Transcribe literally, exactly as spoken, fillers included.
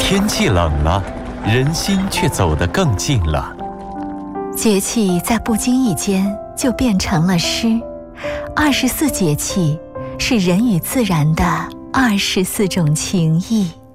天气冷了，人心却走得更近了。 节气在不经意间就变成了诗。二十四节气是人与自然的二十四种情谊。